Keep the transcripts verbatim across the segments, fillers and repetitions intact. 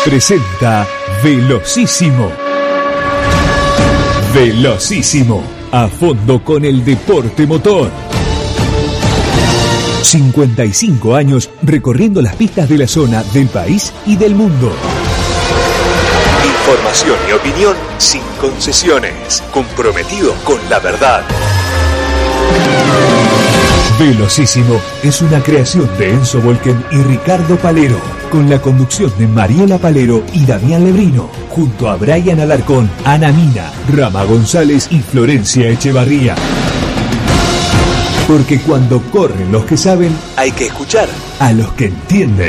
presenta Velocísimo. Velocísimo, a fondo con el deporte motor. cincuenta y cinco años recorriendo las pistas de la zona, del país y del mundo. Información y opinión sin concesiones, comprometido con la verdad. Velocísimo es una creación de Enzo Volken y Ricardo Palero, con la conducción de Mariela Palero y Damián Lebrino, junto a Brian Alarcón, Ana Mina, Rama González y Florencia Echevarría. Porque cuando corren los que saben, hay que escuchar a los que entienden.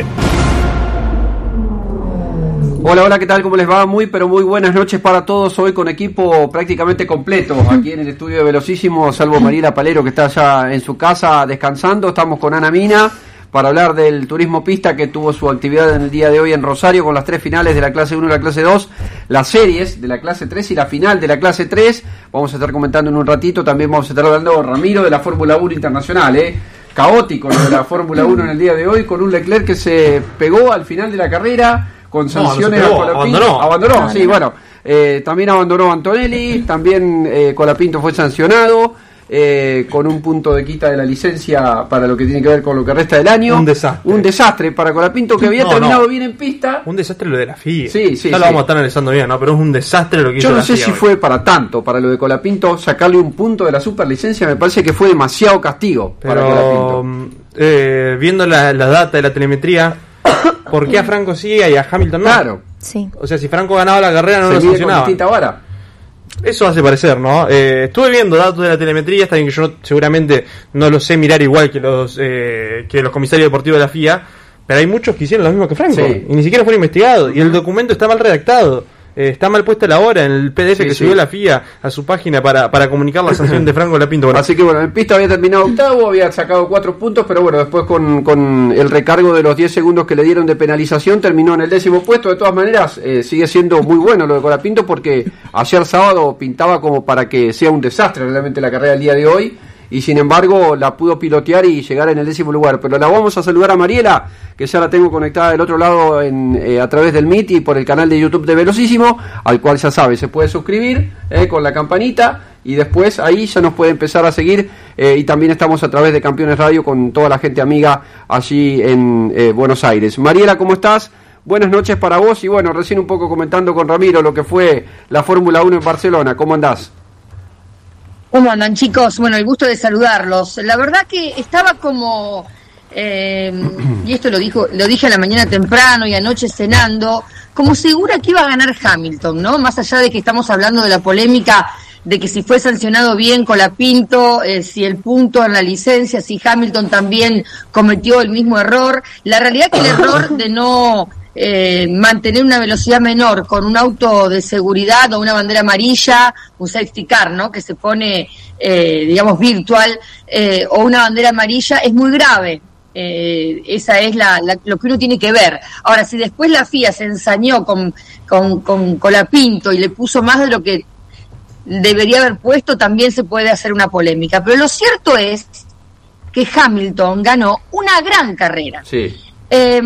Hola, hola, ¿qué tal? ¿Cómo les va? Muy, pero muy buenas noches para todos. Hoy con equipo prácticamente completo aquí en el estudio de Velocísimo, salvo Mariela Palero, que está allá en su casa descansando. Estamos con Ana Mina para hablar del turismo pista, que tuvo su actividad en el día de hoy en Rosario, con las tres finales de la clase uno y la clase dos, las series de la clase tres y la final de la clase tres. Vamos a estar comentando en un ratito. También vamos a estar hablando, Ramiro, de la Fórmula uno Internacional, ¿eh? Caótico lo de la Fórmula uno en el día de hoy, con un Leclerc que se pegó al final de la carrera, con sanciones no, no a Colapinto. Abandonó, abandonó no, sí, no. bueno. Eh, también abandonó Antonelli, también eh, Colapinto fue sancionado, eh, con un punto de quita de la licencia para lo que tiene que ver con lo que resta del año. Un desastre. Un desastre para Colapinto, que había no, terminado no. bien en pista. Un desastre lo de la F I A. Sí, sí, ya sí. lo vamos a estar analizando bien, ¿no? Pero es un desastre lo que hizo Yo no la sé F I A si hoy. fue para tanto, para lo de Colapinto, sacarle un punto de la superlicencia, me parece que fue demasiado castigo. Pero, para Colapinto. Eh, viendo la, la data de la telemetría, ¿por qué a Franco sí y a Hamilton no? Claro. Sí. O sea, si Franco ganaba la carrera no Se lo mide sancionaba. con distinta vara. Eso hace parecer, ¿no? Eh, estuve viendo datos de la telemetría, está bien que yo no, seguramente no lo sé mirar igual que los eh, que los comisarios deportivos de la F I A, pero hay muchos que hicieron lo mismo que Franco, sí. y ni siquiera fueron investigados, y el documento está mal redactado. Eh, está mal puesta la hora en el P D F sí, que sí. subió la F I A a su página para, para comunicar la sanción de Franco Colapinto. Bueno. Así que bueno, en pista había terminado octavo, había sacado cuatro puntos, pero bueno, después con, con el recargo de los diez segundos que le dieron de penalización, terminó en el décimo puesto. De todas maneras, eh, sigue siendo muy bueno lo de Colapinto, porque ayer sábado pintaba como para que sea un desastre realmente la carrera del día de hoy, y sin embargo la pudo pilotear y llegar en el décimo lugar. Pero la vamos a saludar a Mariela, que ya la tengo conectada del otro lado en, eh, a través del Meet y por el canal de YouTube de Velocísimo, al cual ya sabe, se puede suscribir eh, con la campanita, y después ahí ya nos puede empezar a seguir, eh, y también estamos a través de Campeones Radio con toda la gente amiga allí en eh, Buenos Aires. Mariela, ¿cómo estás? Buenas noches para vos, y bueno, recién un poco comentando con Ramiro lo que fue la Fórmula uno en Barcelona. ¿Cómo andás? ¿Cómo andan, chicos? Bueno, el gusto de saludarlos. La verdad que estaba como, eh, y esto lo dijo, lo dije a la mañana temprano y anoche cenando, como segura que iba a ganar Hamilton, ¿no? Más allá de que estamos hablando de la polémica de que si fue sancionado bien Colapinto, eh, si el punto en la licencia, si Hamilton también cometió el mismo error. La realidad es que el error de no eh, mantener una velocidad menor con un auto de seguridad o una bandera amarilla, un safety car, ¿no? Que se pone, eh, digamos, virtual, eh, o una bandera amarilla, es muy grave. Eh, esa es la, la, lo que uno tiene que ver. Ahora, si después la F I A se ensañó con, con, con Colapinto y le puso más de lo que debería haber puesto, también se puede hacer una polémica. Pero lo cierto es que Hamilton ganó una gran carrera. Sí. Eh,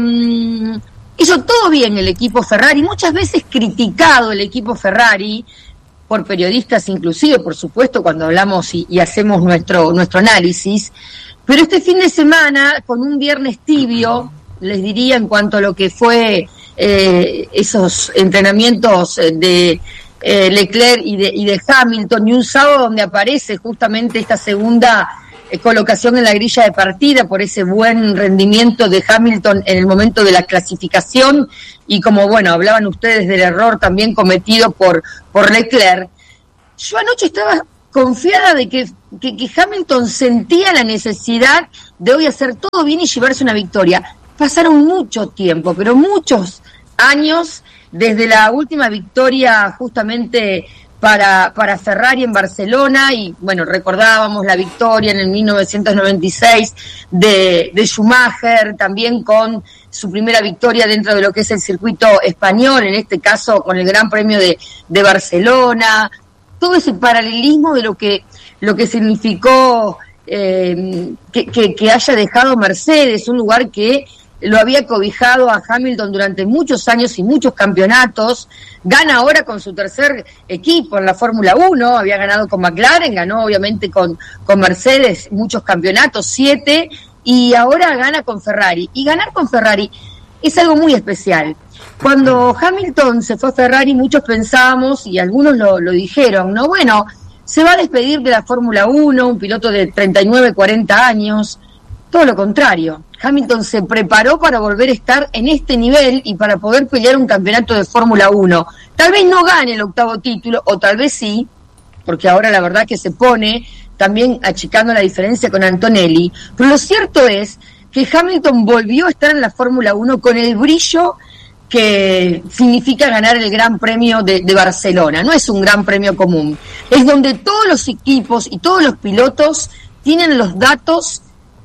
hizo todo bien el equipo Ferrari, muchas veces criticado el equipo Ferrari, por periodistas inclusive, por supuesto, cuando hablamos y, y hacemos nuestro, nuestro análisis. Pero este fin de semana, con un viernes tibio, les diría en cuanto a lo que fue eh, esos entrenamientos de eh, Leclerc y de, y de Hamilton, y un sábado donde aparece justamente esta segunda eh, colocación en la grilla de partida por ese buen rendimiento de Hamilton en el momento de la clasificación, y como, bueno, hablaban ustedes del error también cometido por, por Leclerc. Yo anoche estaba confiada de que, que, que Hamilton sentía la necesidad de hoy hacer todo bien y llevarse una victoria. Pasaron mucho tiempo, pero muchos años desde la última victoria justamente para, para Ferrari en Barcelona, y bueno, recordábamos la victoria en el mil novecientos noventa y seis de, de Schumacher, también con su primera victoria dentro de lo que es el circuito español, en este caso con el Gran Premio de, de Barcelona. Todo ese paralelismo de lo que lo que significó eh, que, que, que haya dejado Mercedes, un lugar que lo había cobijado a Hamilton durante muchos años y muchos campeonatos, gana ahora con su tercer equipo en la Fórmula uno, había ganado con McLaren, ganó obviamente con, con Mercedes muchos campeonatos, siete, y ahora gana con Ferrari. Y ganar con Ferrari es algo muy especial. Cuando Hamilton se fue a Ferrari, muchos pensábamos, y algunos lo, lo dijeron, ¿no? Bueno, se va a despedir de la Fórmula uno, un piloto de treinta y nueve, cuarenta años. Todo lo contrario. Hamilton se preparó para volver a estar en este nivel y para poder pelear un campeonato de Fórmula uno. Tal vez no gane el octavo título, o tal vez sí, porque ahora la verdad que se pone también achicando la diferencia con Antonelli. Pero lo cierto es que Hamilton volvió a estar en la Fórmula uno con el brillo que significa ganar el Gran Premio de, de Barcelona. No es un gran premio común. Es donde todos los equipos y todos los pilotos tienen los datos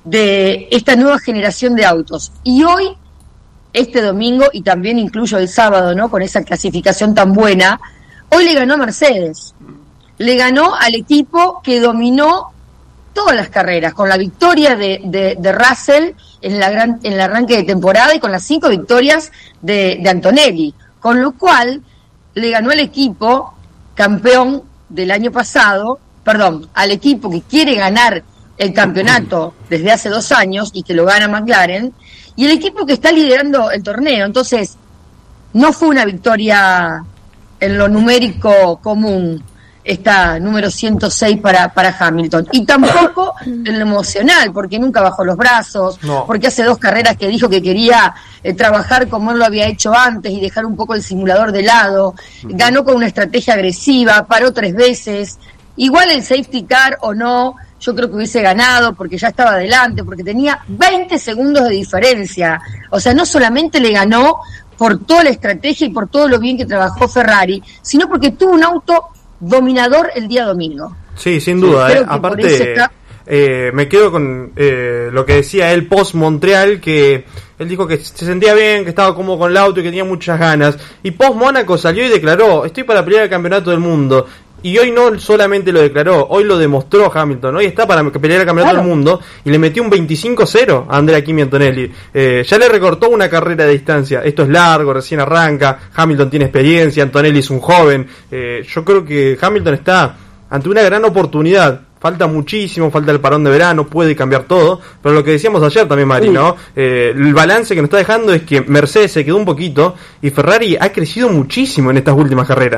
de esta nueva generación de autos. Y hoy, este domingo, y también incluyo el sábado, ¿no?, con esa clasificación tan buena, hoy le ganó a Mercedes. Le ganó al equipo que dominó todas las carreras, con la victoria de, de, de Russell en, la gran, en el arranque de temporada y con las cinco victorias de, de Antonelli. Con lo cual, le ganó al equipo campeón del año pasado, perdón, al equipo que quiere ganar el campeonato desde hace dos años y que lo gana McLaren, y el equipo que está liderando el torneo. Entonces, no fue una victoria en lo numérico común, esta número ciento seis para, para Hamilton, y tampoco en lo emocional, porque nunca bajó los brazos, no. Porque hace dos carreras que dijo que quería eh, trabajar como él lo había hecho antes y dejar un poco el simulador de lado. Uh-huh. Ganó con una estrategia agresiva, paró tres veces, igual el safety car o no, yo creo que hubiese ganado porque ya estaba adelante, porque tenía veinte segundos de diferencia. O sea, no solamente le ganó por toda la estrategia y por todo lo bien que trabajó Ferrari, sino porque tuvo un auto dominador el día domingo. Sí, sin duda. Sí, eh. Aparte, está... eh, me quedo con eh, lo que decía él post Montreal, que él dijo que se sentía bien, que estaba cómodo con el auto y que tenía muchas ganas. Y post Mónaco salió y declaró: estoy para pelear el campeonato del mundo. Y hoy no solamente lo declaró, hoy lo demostró Hamilton. Hoy está para pelear el campeonato claro. del mundo y le metió un veinticinco cero a Andrea Kimi Antonelli. Eh, ya le recortó una carrera de distancia. Esto es largo, recién arranca. Hamilton tiene experiencia, Antonelli es un joven. Eh, yo creo que Hamilton está ante una gran oportunidad. Falta muchísimo, falta el parón de verano, puede cambiar todo. Pero lo que decíamos ayer también, Mari, ¿no? Eh, el balance que nos está dejando es que Mercedes se quedó un poquito y Ferrari ha crecido muchísimo en estas últimas carreras.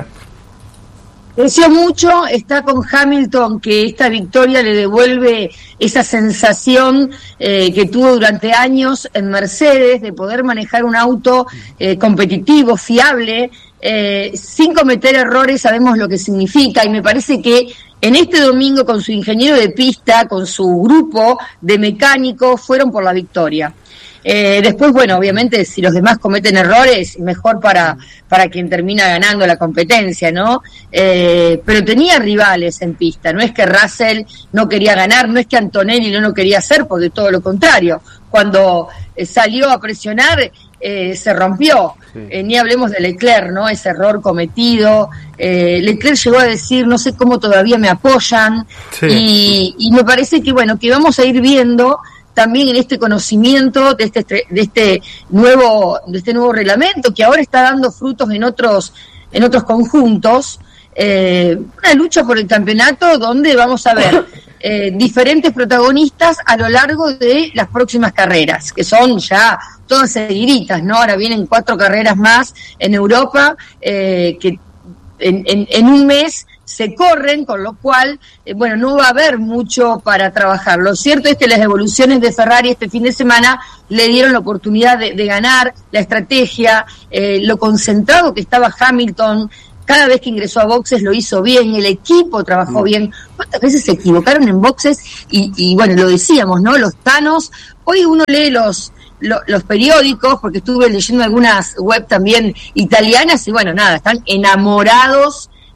Creció mucho, está con Hamilton, que esta victoria le devuelve esa sensación eh, que tuvo durante años en Mercedes, de poder manejar un auto eh, competitivo, fiable, eh, sin cometer errores. Sabemos lo que significa, y me parece que en este domingo, con su ingeniero de pista, con su grupo de mecánicos, fueron por la victoria. Eh, después, bueno, obviamente, si los demás cometen errores, mejor para para quien termina ganando la competencia, ¿no? Eh, pero tenía rivales en pista, no es que Russell no quería ganar, no es que Antonelli no lo quería hacer, porque todo lo contrario. Cuando eh, salió a presionar, eh, se rompió. Sí. Eh, ni hablemos de Leclerc, ¿no? Ese error cometido. Eh, Leclerc llegó a decir: no sé cómo todavía me apoyan. Sí. Y, y me parece que, bueno, que vamos a ir viendo también en este conocimiento de este de este nuevo de este nuevo reglamento, que ahora está dando frutos en otros en otros conjuntos, eh, una lucha por el campeonato donde vamos a ver eh, diferentes protagonistas a lo largo de las próximas carreras, que son ya todas seguiditas, ¿no? Ahora vienen cuatro carreras más en Europa, eh, que en, en, en un mes se corren, con lo cual, eh, bueno, no va a haber mucho para trabajar. Lo cierto es que las evoluciones de Ferrari este fin de semana le dieron la oportunidad de, de ganar, la estrategia, eh, lo concentrado que estaba Hamilton. Cada vez que ingresó a boxes lo hizo bien, el equipo trabajó bien. ¿Cuántas veces se equivocaron en boxes? Y, y bueno, lo decíamos, ¿no? Los Thanos. Hoy uno lee los Lo, los periódicos, porque estuve leyendo algunas web también italianas, y bueno, nada, están enamorados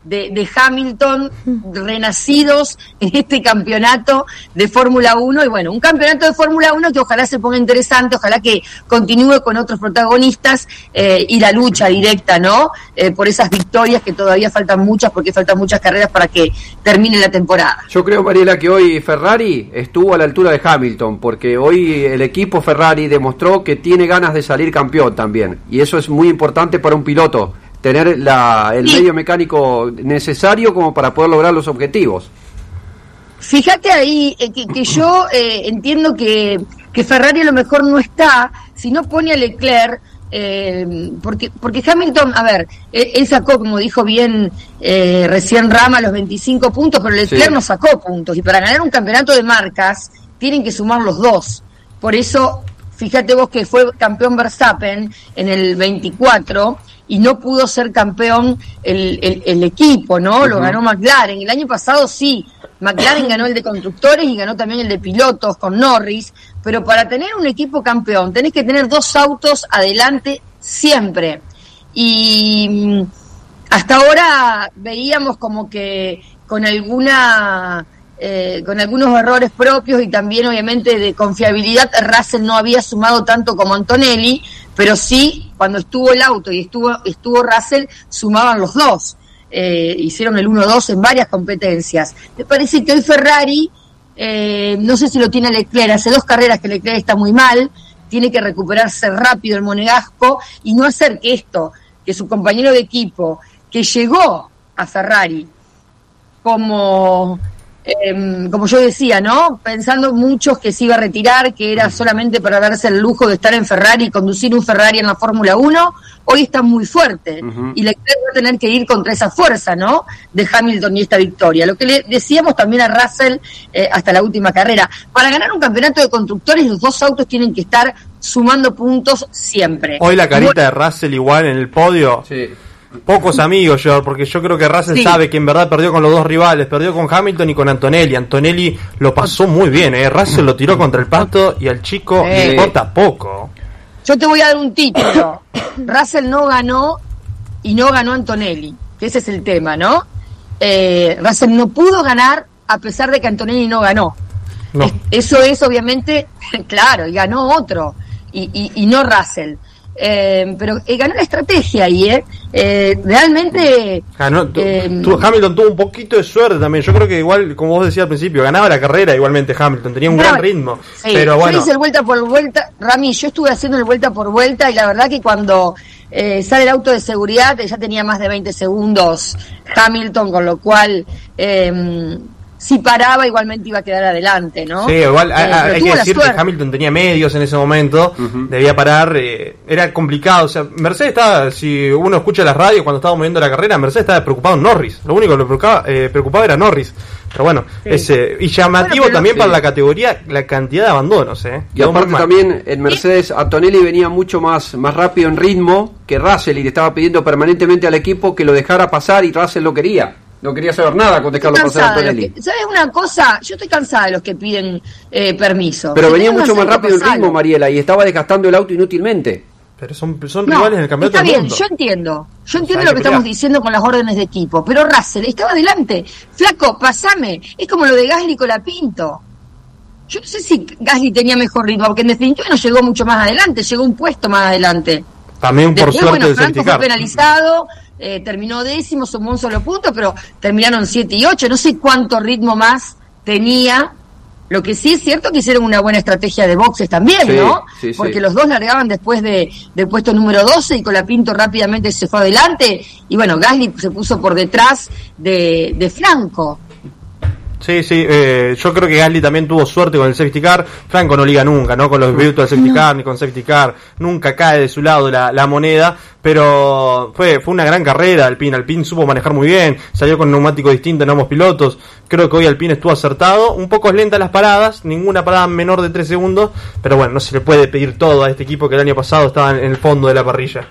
de, de Hamilton renacidos en este campeonato de Fórmula uno, y bueno, un campeonato de Fórmula uno que ojalá se ponga interesante, ojalá que continúe con otros protagonistas eh, y la lucha directa, ¿no? Eh, por esas victorias que todavía faltan muchas, porque faltan muchas carreras para que termine la temporada. Yo creo, Mariela, que hoy Ferrari estuvo a la altura de Hamilton, porque hoy el equipo Ferrari demostró que tiene ganas de salir campeón también, y eso es muy importante para un piloto, tener la, el sí. medio mecánico necesario como para poder lograr los objetivos. Fíjate ahí eh, que, que yo eh, entiendo que, que Ferrari a lo mejor no está, si no pone a Leclerc, eh, porque porque Hamilton, a ver, él, él sacó, como dijo bien eh, recién Rama, los veinticinco puntos, pero Leclerc sí. no sacó puntos, y para ganar un campeonato de marcas tienen que sumar los dos. Por eso, fíjate vos que fue campeón Verstappen en el veinticuatro, y no pudo ser campeón el, el, el equipo, ¿no? Uh-huh. Lo ganó McLaren. El año pasado sí, McLaren ganó el de constructores y ganó también el de pilotos con Norris, pero para tener un equipo campeón tenés que tener dos autos adelante siempre. Y hasta ahora veíamos como que con alguna... Eh, con algunos errores propios y también obviamente de confiabilidad, Russell no había sumado tanto como Antonelli, pero sí, cuando estuvo el auto y estuvo estuvo Russell, sumaban los dos, eh, hicieron el uno dos en varias competencias. Me parece que hoy Ferrari, eh, no sé si lo tiene Leclerc, hace dos carreras que Leclerc está muy mal, tiene que recuperarse rápido el monegasco y no hacer que esto, que su compañero de equipo, que llegó a Ferrari como... Eh, como yo decía, ¿no? Pensando muchos que se iba a retirar, que era solamente para darse el lujo de estar en Ferrari y conducir un Ferrari en la Fórmula uno, hoy está muy fuerte. Uh-huh. Y Leclerc va a tener que ir contra esa fuerza, ¿no? De Hamilton y esta victoria. Lo que le decíamos también a Russell eh, hasta la última carrera. Para ganar un campeonato de constructores, los dos autos tienen que estar sumando puntos siempre. Hoy la carita bueno, de Russell igual en el podio. Sí. Pocos amigos, George, porque yo creo que Russell sí. sabe que en verdad perdió con los dos rivales, perdió con Hamilton y con Antonelli. Antonelli lo pasó muy bien, ¿eh? Russell lo tiró contra el pasto y al chico eh. le importa poco. Yo te voy a dar un título. Russell no ganó y no ganó Antonelli, que ese es el tema, ¿no? Eh, Russell no pudo ganar a pesar de que Antonelli no ganó. No. Es, eso es obviamente, claro, y ganó otro, y, y, y no Russell. Eh, pero eh, ganó la estrategia ahí, ¿eh? eh realmente ganó, tu, eh, tu, Hamilton tuvo un poquito de suerte también. Yo creo que igual, como vos decías al principio, ganaba la carrera igualmente Hamilton, tenía un ganaba, gran ritmo. Sí, pero bueno, yo hice el vuelta por vuelta, Rami, yo estuve haciendo el vuelta por vuelta y la verdad que cuando eh, sale el auto de seguridad ya tenía más de veinte segundos Hamilton, con lo cual eh, si paraba igualmente iba a quedar adelante, ¿no? Sí, igual eh, hay que decir que Hamilton tenía medios en ese momento, uh-huh. debía parar, eh, era complicado, o sea, Mercedes estaba, si uno escucha las radios cuando estábamos viendo la carrera, Mercedes estaba preocupado en Norris, lo único que lo preocupaba, eh, preocupaba era Norris, pero bueno, sí. ese, y llamativo bueno, también sí. para la categoría, la cantidad de abandonos, eh. Y aparte también en Mercedes, Antonelli venía mucho más, más rápido en ritmo que Russell y le estaba pidiendo permanentemente al equipo que lo dejara pasar y Russell lo quería. No quería saber nada con dejarlo pasar a Antonelli. Que, ¿sabes una cosa? Yo estoy cansada de los que piden eh, permiso. Pero venía mucho más rápido en ritmo, Mariela, y estaba desgastando el auto inútilmente. Pero son, son no, rivales en el campeonato del mundo. Está bien, yo entiendo. Yo entiendo lo que, que estamos diciendo con las órdenes de equipo. Pero Russell estaba adelante. Flaco, pasame. Es como lo de Gasly con la Pinto. Yo no sé si Gasly tenía mejor ritmo, porque en definitiva no llegó mucho más adelante, llegó un puesto más adelante. También por Después, suerte bueno, de Franco fue penalizado. Eh, terminó décimo, sumó un solo punto, pero terminaron siete y ocho, no sé cuánto ritmo más tenía. Lo que sí es cierto que hicieron una buena estrategia de boxes también, sí, ¿no? Sí, porque sí. los dos largaban después de del puesto número doce y Colapinto rápidamente se fue adelante y bueno, Gasly se puso por detrás de, de Franco. Sí, sí, eh, yo creo que Gasly también tuvo suerte con el safety car. Franco no liga nunca, ¿no? Con los virtual safety no. car ni con safety car, nunca cae de su lado la, la moneda, pero fue fue una gran carrera. Alpine Alpine supo manejar muy bien, salió con neumático distinto en ambos pilotos. Creo que hoy Alpine estuvo acertado, un poco lenta las paradas, ninguna parada menor de tres segundos, pero bueno, no se le puede pedir todo a este equipo que el año pasado estaba en el fondo de la parrilla.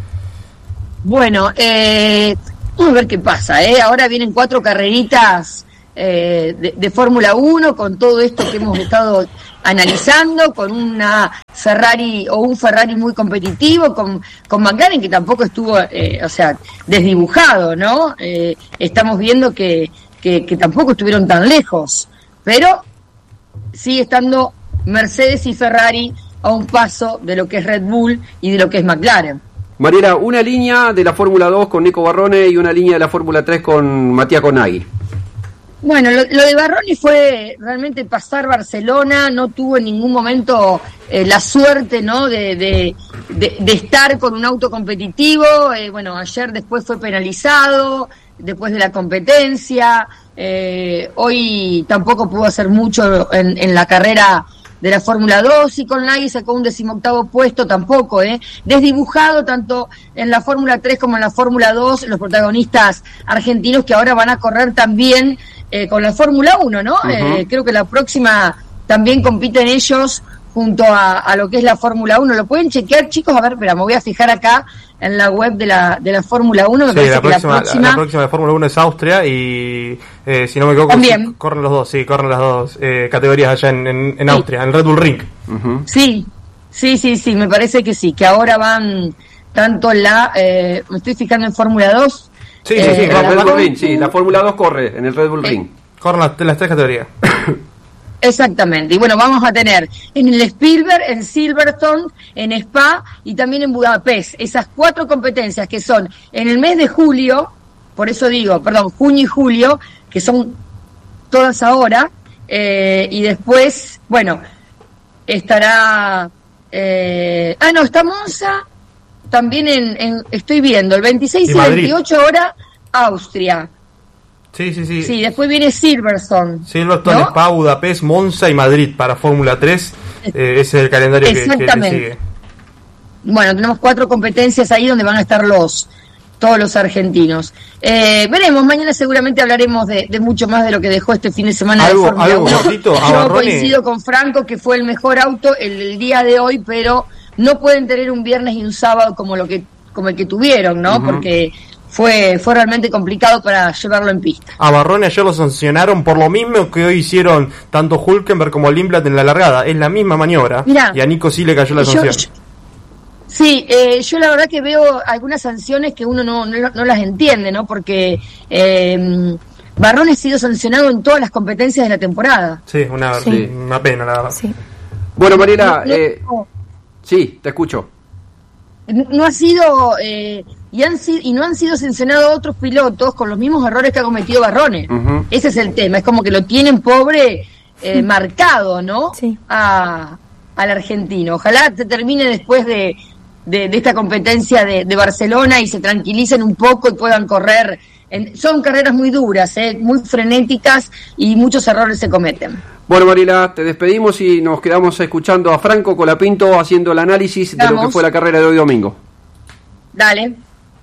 Bueno, eh, vamos a ver qué pasa, ¿eh? Ahora vienen cuatro carreritas Eh, de, de Fórmula uno con todo esto que hemos estado analizando, con una Ferrari o un Ferrari muy competitivo, con, con McLaren que tampoco estuvo, eh, o sea, desdibujado, ¿no? Eh, estamos viendo que, que, que tampoco estuvieron tan lejos, pero sigue estando Mercedes y Ferrari a un paso de lo que es Red Bull y de lo que es McLaren. Mariela, una línea de la Fórmula dos con Nico Barrone y una línea de la Fórmula tres con Matías Conagui. Bueno, lo, lo de Barrone fue realmente pasar Barcelona, no tuvo en ningún momento eh, la suerte, ¿no?, de, de, de, de estar con un auto competitivo. Eh, bueno, ayer después fue penalizado, después de la competencia. Eh, hoy tampoco pudo hacer mucho en, en la carrera de la Fórmula dos, y con Nagui sacó un decimoctavo puesto tampoco, ¿eh? Desdibujado tanto en la Fórmula tres como en la Fórmula dos, los protagonistas argentinos que ahora van a correr también eh, con la Fórmula uno, ¿no? Uh-huh. Eh, creo que la próxima también compiten ellos junto a, a lo que es la Fórmula uno. ¿Lo pueden chequear, chicos? A ver, espera, me voy a fijar acá en la web de la de la Fórmula uno. Me sí, parece la, que próxima, la próxima... La, la próxima de Fórmula uno es Austria y, eh, si no me equivoco, sí, corren los dos, sí, corren las dos eh, categorías allá en, en, en Austria, sí. En el Red Bull Ring. Uh-huh. Sí, sí, sí, sí, me parece que sí, que ahora van tanto la... Eh, me estoy fijando en Fórmula dos. Sí, eh, sí, sí, la, Red Bull Ring, sí, la Fórmula dos corre en el Red Bull eh, Ring. Corren las, las tres categorías. Exactamente, y bueno, vamos a tener en el Spielberg, en Silverstone, en Spa y también en Budapest, esas cuatro competencias que son en el mes de julio, por eso digo, perdón, junio y julio, que son todas ahora, eh, y después, bueno, estará, eh, ah no, está Monza, también en, en, estoy viendo, el veintiséis y, y veintiocho hora, Austria. Sí, sí, sí. Sí, después viene Silverstone. Silverstone, ¿no? Spa, Budapest, Monza y Madrid para Fórmula tres. Eh, ese es el calendario que, que le sigue. Bueno, tenemos cuatro competencias ahí donde van a estar los todos los argentinos. Eh, veremos, mañana seguramente hablaremos de, de mucho más de lo que dejó este fin de semana algo, de Fórmula uno. Cortito, Yo coincido con Franco que fue el mejor auto el, el día de hoy, pero no pueden tener un viernes y un sábado como lo que como el que tuvieron, ¿no? Uh-huh. Porque Fue, fue realmente complicado para llevarlo en pista. A Barrone ayer lo sancionaron por lo mismo que hoy hicieron tanto Hülkenberg como Lindblad en la largada. Es la misma maniobra. Mirá, y a Nico sí le cayó la sanción. Yo, yo, sí, eh, yo la verdad que veo algunas sanciones que uno no, no, no las entiende, ¿no? Porque eh, Barrone ha sido sancionado en todas las competencias de la temporada. Sí, una, sí. una pena, la verdad. Sí. Bueno, Mariela, no, no, eh, no. sí, te escucho. No ha sido... Eh, Y, han, y no han sido sancionados otros pilotos con los mismos errores que ha cometido Barrone. Uh-huh. Ese es el tema, es como que lo tienen pobre eh, marcado, ¿no? Sí. A, al argentino. Ojalá se termine después de, de, de esta competencia de, de Barcelona y se tranquilicen un poco y puedan correr. En, son carreras muy duras, eh, muy frenéticas y muchos errores se cometen. Bueno, Mariela, te despedimos y nos quedamos escuchando a Franco Colapinto haciendo el análisis Vamos. de lo que fue la carrera de hoy domingo. Dale.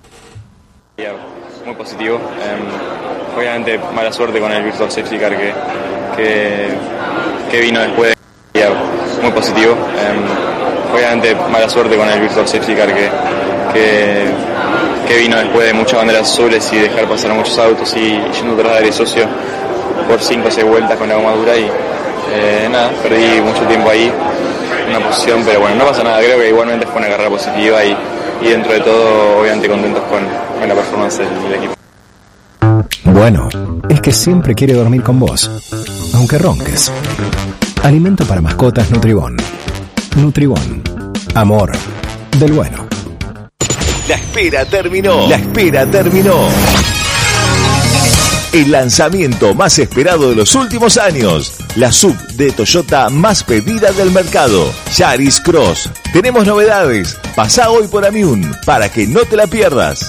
Muy positivo, eh, obviamente mala suerte con el Virtual Safety Car que, que, que vino después de muy positivo, eh, obviamente mala suerte con el Virtual Safety Car que, que, que vino después de muchas banderas azules y dejar pasar a muchos autos y yendo tras de aire socio por cinco o seis vueltas con la goma dura y eh, nada, perdí mucho tiempo ahí, una posición, pero bueno, no pasa nada, creo que igualmente fue una carrera positiva y y dentro de todo obviamente contentos con, con la performance del, del equipo. Bueno, es que siempre quiere dormir con vos, aunque ronques. Alimento para mascotas Nutribón. Nutribón, amor del bueno. La espera terminó. La espera terminó. El lanzamiento más esperado de los últimos años. La sub de Toyota más pedida del mercado. Yaris Cross. Tenemos novedades. Pasá hoy por Amiun para que no te la pierdas.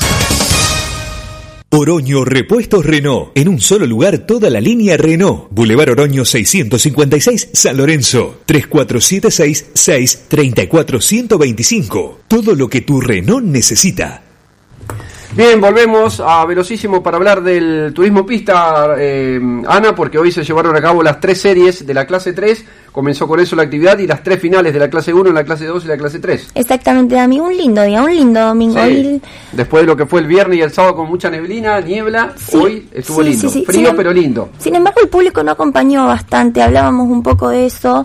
Oroño Repuestos Renault. En un solo lugar toda la línea Renault. Boulevard Oroño seiscientos cincuenta y seis, San Lorenzo. tres cuatro siete seis, seis tres cuatro uno dos cinco. Todo lo que tu Renault necesita. Bien, volvemos a Velocísimo para hablar del turismo pista, eh, Ana, porque hoy se llevaron a cabo las tres series de la clase tres, comenzó con eso la actividad, y las tres finales de la clase uno, la clase dos y la clase tres. Exactamente, Dami, un lindo día, un lindo domingo. Sí. Hoy... Después de lo que fue el viernes y el sábado con mucha neblina, niebla, sí, hoy estuvo sí, lindo, sí, sí. Frío sin, pero lindo. Sin embargo, el público no acompañó bastante, hablábamos un poco de eso.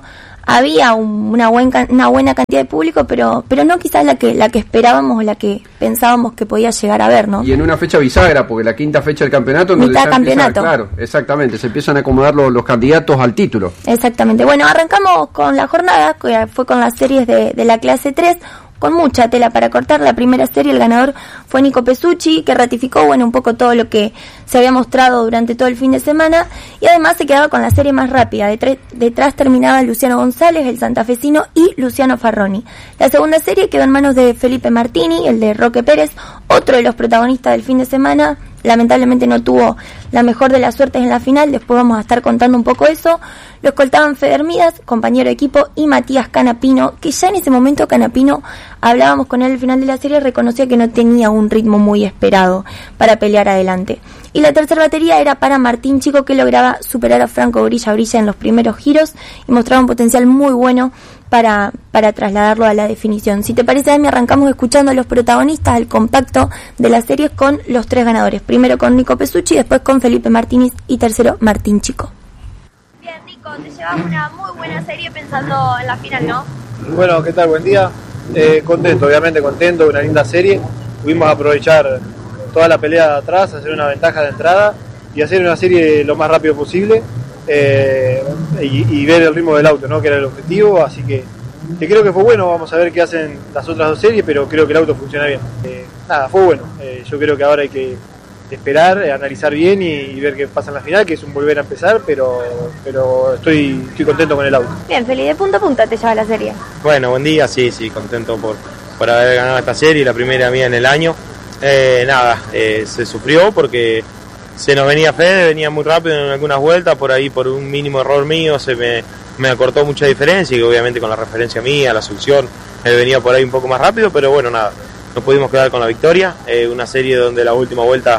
había un, una, buen, una buena cantidad de público, pero pero no quizás la que la que esperábamos o la que pensábamos que podía llegar a ver, ¿no? Y en una fecha bisagra, porque la quinta fecha del campeonato... Donde Mitad campeonato. Empieza, claro, exactamente, se empiezan a acomodar los, los candidatos al título. Exactamente. Bueno, arrancamos con la jornada, que fue con las series de, de la clase tres, con mucha tela para cortar. La primera serie, el ganador fue Nico Pesucci, que ratificó, bueno, un poco todo lo que se había mostrado durante todo el fin de semana, y además se quedaba con la serie más rápida. Detrás, detrás terminaban Luciano González, el santafesino, y Luciano Farroni. La segunda serie quedó en manos de Felipe Martini, el de Roque Pérez, otro de los protagonistas del fin de semana. Lamentablemente no tuvo la mejor de las suertes en la final, después vamos a estar contando un poco eso. Lo escoltaban Feder Midas, compañero de equipo, y Matías Canapino, que ya en ese momento Canapino, hablábamos con él al final de la serie, reconocía que no tenía un ritmo muy esperado para pelear adelante. Y la tercera batería era para Martín Chico, que lograba superar a Franco Brilla Brilla en los primeros giros y mostraba un potencial muy bueno para, para trasladarlo a la definición. Si te parece, Amy, arrancamos escuchando a los protagonistas, el compacto de las series con los tres ganadores. Primero con Nico Pesucci, después con Felipe Martínez y tercero Martín Chico. Bien, Nico, te llevas una muy buena serie pensando en la final, ¿no? Bueno, ¿qué tal? Buen día. Eh, contento, obviamente contento, una linda serie. Pudimos aprovechar toda la pelea de atrás, hacer una ventaja de entrada y hacer una serie lo más rápido posible. Eh, y, y ver el ritmo del auto, ¿no? Que era el objetivo, así que, que creo que fue bueno. Vamos a ver qué hacen las otras dos series, pero creo que el auto funciona bien. Eh, nada, fue bueno. Eh, yo creo que ahora hay que esperar, eh, analizar bien y, y ver qué pasa en la final, que es un volver a empezar, pero pero estoy estoy contento con el auto. Bien, Feli, de punta a punta te lleva la serie. Bueno, buen día, sí, sí, contento por, por haber ganado esta serie, la primera mía en el año. Eh, nada, eh, se sufrió porque se nos venía Fede, venía muy rápido en algunas vueltas, por ahí por un mínimo error mío se me, me acortó mucha diferencia, y obviamente con la referencia mía, la succión, él venía por ahí un poco más rápido, pero bueno, nada, nos pudimos quedar con la victoria. Eh, una serie donde la última vuelta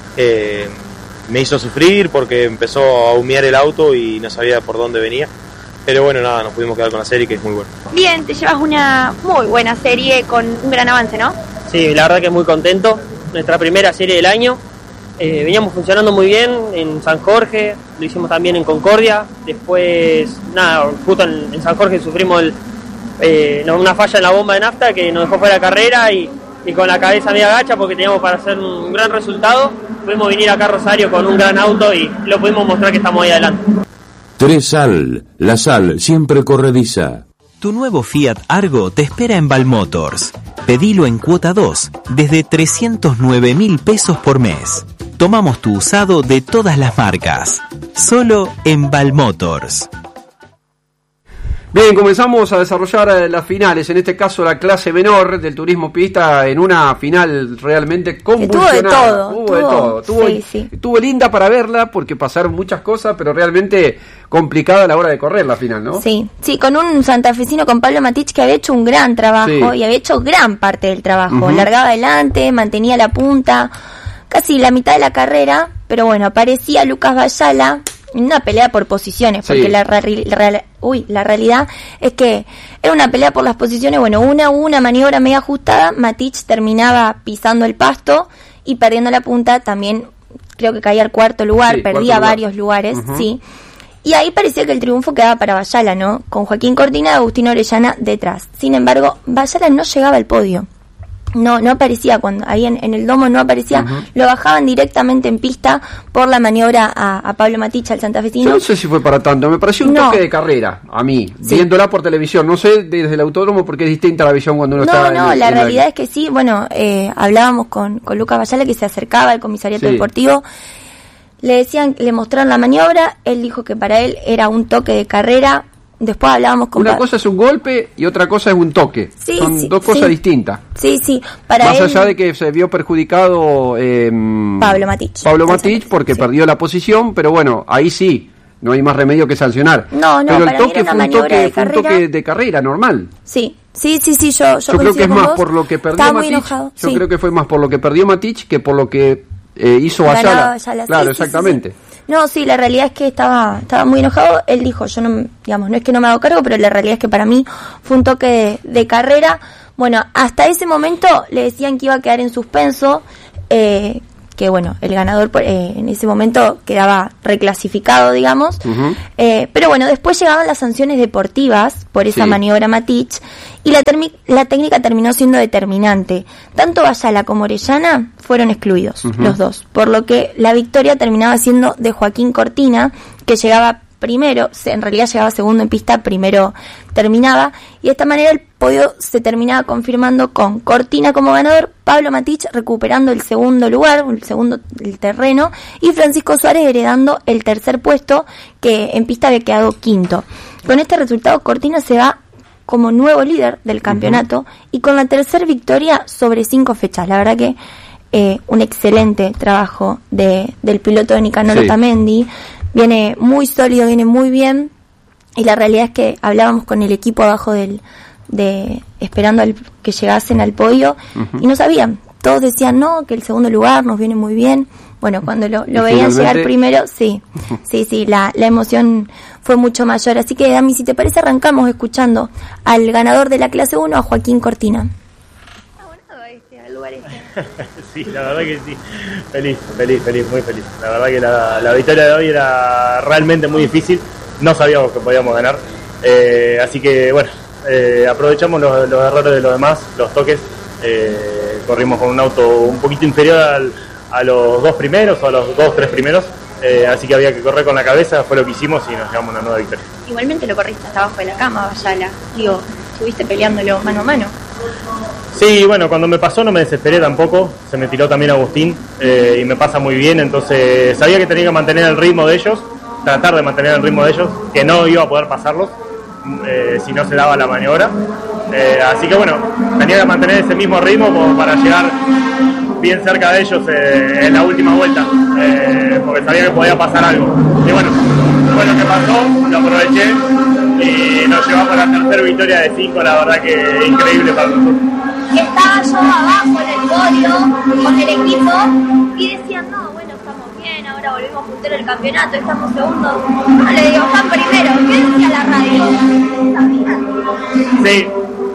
eh, me hizo sufrir porque empezó a humear el auto y no sabía por dónde venía, pero bueno, nada, nos pudimos quedar con la serie, que es muy buena. Bien, te llevas una muy buena serie con un gran avance, ¿no? Sí, la verdad que muy contento, nuestra primera serie del año. Eh, veníamos funcionando muy bien en San Jorge, lo hicimos también en Concordia. Después, nada, justo en, en San Jorge sufrimos el, eh, una falla en la bomba de nafta que nos dejó fuera de carrera, y, y con la cabeza media gacha porque teníamos para hacer un gran resultado. Pudimos venir acá a Rosario con un gran auto y lo pudimos mostrar que estamos ahí adelante. Tres Sal, la sal siempre corrediza. Tu nuevo Fiat Argo te espera en Valmotors. Pedilo en cuota dos, desde trescientos nueve mil pesos por mes. Tomamos tu usado de todas las marcas. Solo en Valmotors. Bien, comenzamos a desarrollar las finales, en este caso la clase menor del turismo pista, en una final realmente convulsionada. Tuvo de todo. Tuvo, Tuvo, de todo. Tuvo, sí, sí. Tuvo linda para verla porque pasaron muchas cosas, pero realmente complicada a la hora de correr la final, ¿no? Sí, sí, con un santafesino, con Pablo Matich, que había hecho un gran trabajo, sí, y había hecho gran parte del trabajo. Uh-huh. Largaba adelante, mantenía la punta, casi la mitad de la carrera, pero bueno, aparecía Lucas Bayala en una pelea por posiciones, porque sí, la, real, la, uy, la realidad es que era una pelea por las posiciones. Bueno, una una maniobra media ajustada, Matich terminaba pisando el pasto y perdiendo la punta, también creo que caía al cuarto lugar, sí, perdía cuarto varios lugar. lugares, uh-huh, sí. Y ahí parecía que el triunfo quedaba para Bayala, ¿no? Con Joaquín Cortina y Agustín Orellana detrás. Sin embargo, Bayala no llegaba al podio. No, no aparecía cuando ahí en, en el domo no aparecía, uh-huh, lo bajaban directamente en pista por la maniobra a, a Pablo Matich, al santafesino. Yo no sé si fue para tanto, me pareció un no. toque de carrera a mí, sí, viéndola por televisión, no sé desde el autódromo porque es distinta la visión cuando uno no, está no, no, en, la en realidad la... es que sí. Bueno, eh, hablábamos con, con Lucas Bayala, que se acercaba al comisariato, sí, deportivo. Le decían, le mostraron la maniobra, él dijo que para él era un toque de carrera. Después hablábamos con... Una pa- cosa es un golpe y otra cosa es un toque. Sí, Son sí, dos cosas sí. distintas. Sí, sí. Para Más él, allá de que se vio perjudicado eh, Pablo Matich. Pablo Matich porque sí, perdió la posición, pero bueno, ahí sí, no hay más remedio que sancionar. No, no, pero para el toque mí era una fue, un maniobra toque, de fue un carrera. toque de carrera normal. Sí, sí, sí, sí, yo, yo, yo creo que es más vos. por lo que perdió Estaba Matich. Muy enojado, yo sí. creo que fue más por lo que perdió Matich que por lo que eh, hizo Bayala. Bayala. Claro, sí, exactamente. Sí, sí, sí. No, sí, la realidad es que estaba estaba muy enojado. Él dijo, yo no, digamos, no es que no me hago cargo, pero la realidad es que para mí fue un toque de, de carrera. Bueno, hasta ese momento le decían que iba a quedar en suspenso, eh, que bueno, el ganador eh, en ese momento quedaba reclasificado, digamos. Uh-huh. Eh, pero bueno, después llegaban las sanciones deportivas por esa sí. maniobra Matich, y la, termi- la técnica terminó siendo determinante. Tanto Ayala como Orellana fueron excluidos, uh-huh. los dos, por lo que la victoria terminaba siendo de Joaquín Cortina, que llegaba primero, en realidad llegaba segundo en pista, primero terminaba, y de esta manera el podio se terminaba confirmando con Cortina como ganador, Pablo Matich recuperando el segundo lugar, el segundo el terreno, y Francisco Suárez heredando el tercer puesto, que en pista había quedado quinto. Con este resultado, Cortina se va como nuevo líder del campeonato, uh-huh. y con la tercera victoria sobre cinco fechas. La verdad que eh, un excelente trabajo de del piloto de Nicanor sí. Otamendi. Viene muy sólido, viene muy bien, y la realidad es que hablábamos con el equipo abajo del de esperando al, que llegasen al podio, uh-huh. y no sabían, todos decían no, que el segundo lugar nos viene muy bien. Bueno, cuando lo, lo veían finalmente... llegar primero, sí, sí, sí, la, la emoción fue mucho mayor. Así que, Dami, si te parece, arrancamos escuchando al ganador de la clase uno, a Joaquín Cortina. Sí, la verdad que sí, feliz, feliz, feliz, muy feliz. La verdad que la, la victoria de hoy era realmente muy difícil, no sabíamos que podíamos ganar, eh, así que bueno, eh, aprovechamos los, los errores de los demás, los toques, eh, corrimos con un auto un poquito inferior al, a los dos primeros o a los dos, tres primeros, eh, así que había que correr con la cabeza, fue lo que hicimos y nos llevamos una nueva victoria. Igualmente lo corriste hasta abajo de la cama, Ayala, digo, estuviste peleándolo mano a mano. Sí, bueno, cuando me pasó no me desesperé tampoco, se me tiró también Agustín, eh, y me pasa muy bien, entonces sabía que tenía que mantener el ritmo de ellos, tratar de mantener el ritmo de ellos, que no iba a poder pasarlos eh, si no se daba la maniobra, eh, así que bueno, tenía que mantener ese mismo ritmo como para llegar bien cerca de ellos eh, en la última vuelta, eh, porque sabía que podía pasar algo, y bueno, fue lo que pasó, lo aproveché y nos llevamos a la tercera victoria de cinco, la verdad que increíble para nosotros. Estaba yo abajo en el podio con el equipo y decían, no, bueno, estamos bien, ahora volvimos puntero del campeonato, estamos segundos. No, le digo, están primero, ¿qué decía la radio? Sí,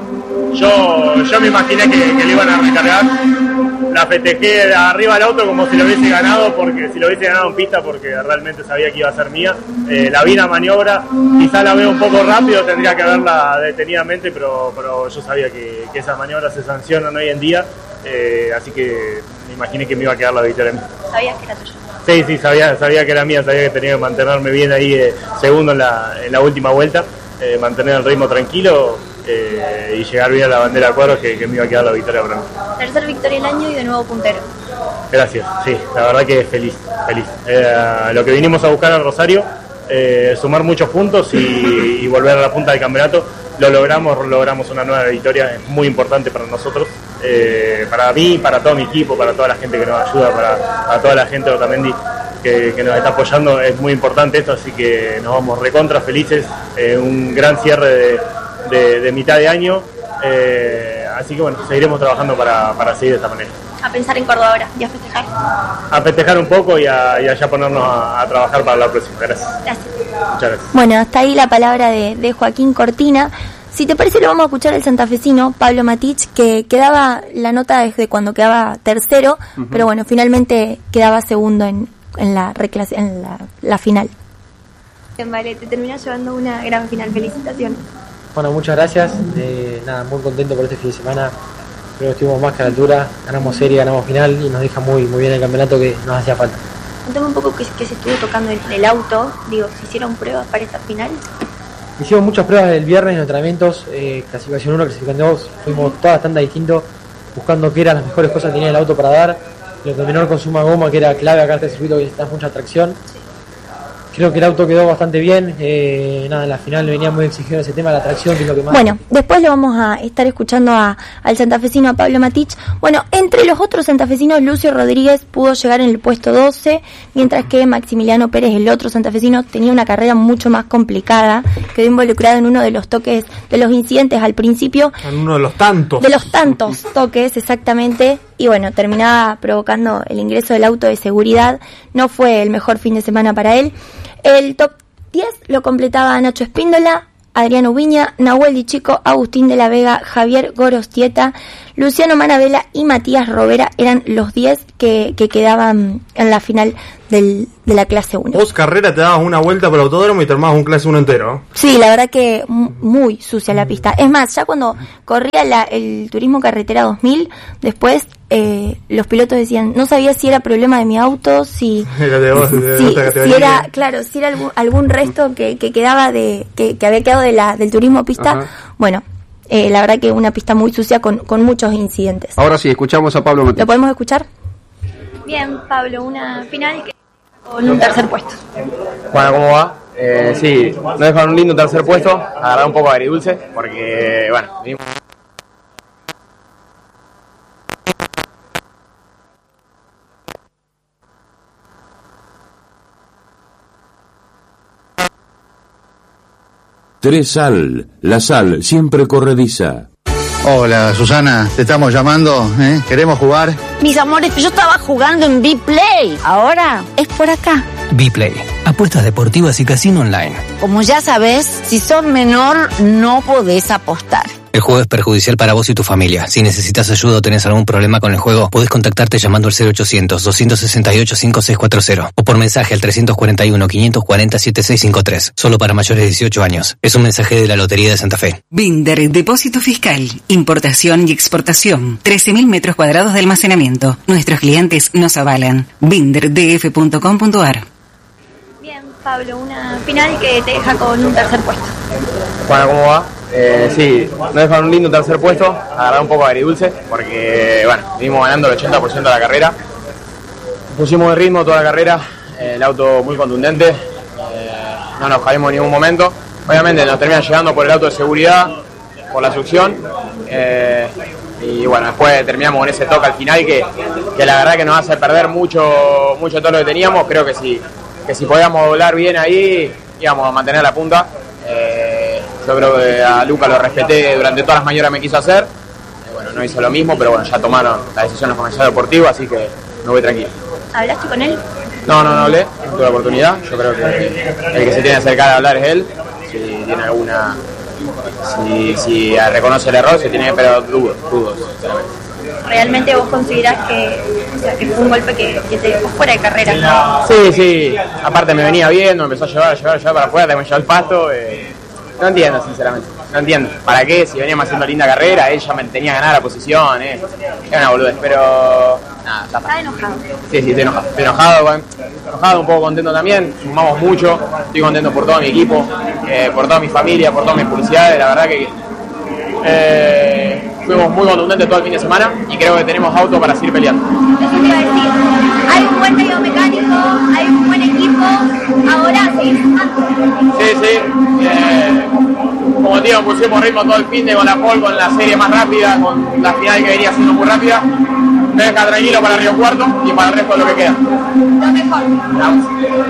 yo, yo me imaginé que, que le iban a recargar. La festejé arriba del auto como si lo hubiese ganado, porque si lo hubiese ganado en pista, porque realmente sabía que iba a ser mía. Eh, la vi en la maniobra, quizá la veo un poco rápido, tendría que verla detenidamente, pero, pero yo sabía que, que esas maniobras se sancionan hoy en día, eh, así que me imaginé que me iba a quedar la victoria. ¿Sabías que era tuya? Sí, sí, sabía, sabía que era mía, sabía que tenía que mantenerme bien ahí, eh, segundo en la, en la última vuelta, eh, mantener el ritmo tranquilo. Eh, y llegar bien a la bandera de cuadros, que, que me iba a quedar la victoria para mí. Tercer victoria del año y de nuevo puntero. Gracias, sí, la verdad que feliz, feliz. Eh, lo que vinimos a buscar al Rosario, eh, sumar muchos puntos y, y volver a la punta del campeonato, lo logramos, logramos una nueva victoria, es muy importante para nosotros, eh, para mí, para todo mi equipo, para toda la gente que nos ayuda, para, para toda la gente de Otamendi que, que nos está apoyando, es muy importante esto, así que nos vamos recontra felices, eh, un gran cierre de De, de mitad de año, eh, así que bueno, seguiremos trabajando para, para seguir de esta manera. A pensar en Córdoba ahora y a festejar. A festejar un poco y a, y a ya ponernos a, a trabajar para la próxima. Gracias. Gracias. Muchas gracias. Bueno, hasta ahí la palabra de, de Joaquín Cortina. Si te parece, lo vamos a escuchar el santafesino Pablo Matich, que quedaba la nota desde cuando quedaba tercero, uh-huh. pero bueno, finalmente quedaba segundo en, en, la, reclase, en la, la final. Vale, te terminas llevando una gran final. Felicitaciones. Bueno, muchas gracias, eh, nada, muy contento por este fin de semana, creo que estuvimos más que a la altura, ganamos serie, ganamos final y nos deja muy muy bien el campeonato que nos hacía falta. Contame un poco qué, qué se estuvo tocando en el auto, digo, ¿se hicieron pruebas para esta final? Hicimos muchas pruebas el viernes en entrenamientos, eh, clasificación uno, clasificación dos, fuimos todas bastante distintos, buscando qué eran las mejores cosas que tenía el auto para dar, lo que menor consuma goma, que era clave acá en este circuito que necesita mucha tracción. Sí. Creo que el auto quedó bastante bien, eh, nada, en la final venía muy exigido ese tema, la tracción, que es lo que más... Bueno, después lo vamos a estar escuchando a, al santafesino, a Pablo Matich. Bueno, entre los otros santafesinos, Lucio Rodríguez pudo llegar en el puesto doce, mientras que Maximiliano Pérez, el otro santafesino, tenía una carrera mucho más complicada, quedó involucrado en uno de los toques, de los incidentes al principio. En uno de los tantos. De los tantos toques, exactamente. Y bueno, terminaba provocando el ingreso del auto de seguridad. No fue el mejor fin de semana para él. El top diez lo completaba Nacho Espíndola, Adriano Viña, Nahuel Di Chico, Agustín de la Vega, Javier Gorostieta, Luciano Manabella y Matías Robera eran los diez que, que quedaban en la final del, de la clase uno. Vos, Carrera, te dabas una vuelta por el autódromo y te armabas un clase uno entero. Sí, la verdad que muy sucia la pista. Es más, ya cuando corría la, el Turismo Carretera dos mil, después eh, los pilotos decían, no sabía si era problema de mi auto, si, era de vos, de si, otra si era, claro, si era algún, algún resto que, que quedaba de, que, que había quedado de la, del turismo pista. Ajá. Bueno, eh, la verdad que una pista muy sucia con, con muchos incidentes. Ahora sí, escuchamos a Pablo Matich. ¿Lo podemos escuchar? Bien, Pablo, una final que con un tercer puesto. Bueno, ¿cómo va? Eh, sí, nos dejan un lindo tercer puesto, agarrar un poco agridulce, porque, bueno, venimos... Tres Sal, la sal siempre corrediza. Hola, Susana, te estamos llamando, ¿eh? ¿Queremos jugar? Mis amores, yo estaba jugando en B-Play. Ahora es por acá. B-Play, apuestas deportivas y casino online. Como ya sabes, si sos menor, no podés apostar. El juego es perjudicial para vos y tu familia. Si necesitas ayuda o tenés algún problema con el juego, podés contactarte llamando al cero ochocientos, doscientos sesenta y ocho, cincuenta y seis cuarenta o por mensaje al trescientos cuarenta y uno, quinientos cuarenta, setenta y seis cincuenta y tres. Solo para mayores de dieciocho años. Es un mensaje de la Lotería de Santa Fe. Binder, depósito fiscal, importación y exportación. trece mil metros cuadrados de almacenamiento. Nuestros clientes nos avalan. binder d f punto com punto a r. Bien, Pablo, una final que te deja con un tercer puesto. Bueno, ¿cómo va? Eh, sí, nos dejan un lindo tercer puesto, agarrar un poco agridulce, porque, bueno, venimos ganando el ochenta por ciento de la carrera. Pusimos de ritmo toda la carrera, eh, el auto muy contundente, eh, no nos caímos en ningún momento. Obviamente nos termina llegando por el auto de seguridad, por la succión, eh, y bueno, después terminamos con ese toque al final que, que la verdad que nos hace perder mucho, mucho de todo lo que teníamos. Creo que si, que si podíamos doblar bien ahí, íbamos a mantener la punta. Eh, yo creo que a Luca lo respeté durante todas las maniobras que me quiso hacer. Eh, bueno, no hizo lo mismo, pero bueno, ya tomaron la decisión los comisarios deportivos, así que me voy tranquilo. ¿Hablaste con él? No, no, no hablé, no tuve la oportunidad. Yo creo que el que se tiene que acercar a hablar es él. Si tiene alguna... Si, si reconoce el error, se tiene, pero dudo, dudo, sinceramente. ¿Realmente vos considerás que, o sea, que fue un golpe que, que te dejó fuera de carrera? Sí, sí, aparte me venía bien, me empezó a llevar, a llevar, a llevar para afuera, me llevó el pasto. Eh, no entiendo, sinceramente, no entiendo. ¿Para qué? Si veníamos haciendo linda carrera, él ya me tenía ganada la posición, eh. Era una boludez, pero... Nada, ya está. ¿Estás enojado? Sí, sí, estoy enojado, estoy enojado, bueno, enojado, un poco contento también, sumamos mucho, estoy contento por todo mi equipo, eh, por toda mi familia, por todas mis publicidades, la verdad que... Eh, fuimos muy contundentes todo el fin de semana y creo que tenemos auto para seguir peleando. Eso te iba a decir, hay un buen medio mecánico, hay un buen equipo, ahora seguir sumando. Sí, sí, eh, como digo, pusimos ritmo todo el fin de con la pole, con la serie más rápida, con la final que venía siendo muy rápida. Me deja tranquilo para Río Cuarto y para el resto de lo que queda. Lo mejor. Vamos.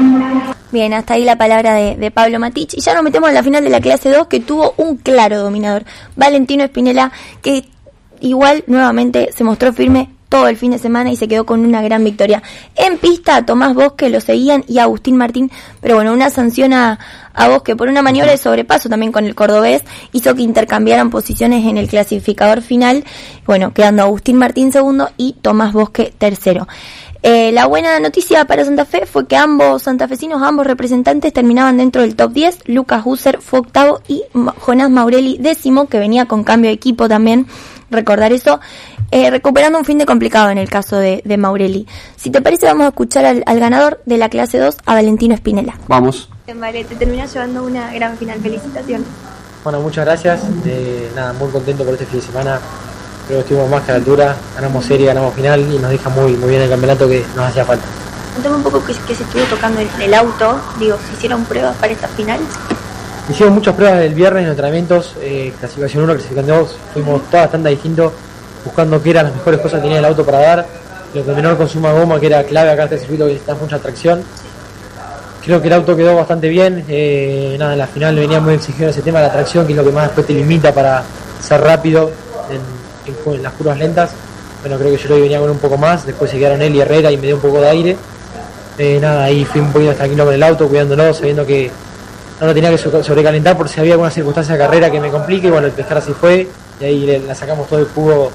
Bien, hasta ahí la palabra de, de Pablo Matich. Y ya nos metemos en la final de la clase dos, que tuvo un claro dominador, Valentino Spinella, que igual nuevamente se mostró firme todo el fin de semana y se quedó con una gran victoria. En pista a Tomás Bosque lo seguían y a Agustín Martín, pero bueno, una sanción a, a Bosque por una maniobra de sobrepaso también con el cordobés hizo que intercambiaran posiciones en el clasificador final, bueno, quedando Agustín Martín segundo y Tomás Bosque tercero. Eh, la buena noticia para Santa Fe fue que ambos santafesinos, ambos representantes terminaban dentro del top diez. Lucas Husser fue octavo y Jonás Maurelli décimo, que venía con cambio de equipo también, recordar eso, eh, recuperando un fin de complicado en el caso de, de Maurelli. Si te parece, vamos a escuchar al, al ganador de la clase dos, a Valentino Spinella. Vamos. Vale, te terminas llevando una gran final. Felicitaciones. Bueno, muchas gracias. Eh, nada, muy contento por este fin de semana. Creo que estuvimos más que a la altura, ganamos serie, ganamos final y nos deja muy muy bien el campeonato que nos hacía falta. Contame un poco qué, qué se estuvo tocando el, el auto, digo, ¿se hicieron pruebas para esta final? Hicimos muchas pruebas el viernes en entrenamientos, eh, clasificación uno, clasificación dos, fuimos todas bastante distintos, buscando qué eran las mejores cosas que tenía el auto para dar, lo que menor consuma goma, que era clave acá en este circuito que necesita mucha tracción. Creo que el auto quedó bastante bien, eh, nada, en la final venía muy exigido ese tema de la tracción, que es lo que más después te limita para ser rápido en En, en las curvas lentas. Bueno, creo que yo hoy venía con un poco más, después se quedaron él y Herrera y me dio un poco de aire. Eh, nada, ahí fui un poquito tranquilo con el auto, cuidándolo, sabiendo que no lo tenía que sobrecalentar por si había alguna circunstancia de carrera que me complique. Bueno, el pescar así fue y ahí le, la sacamos todo el jugo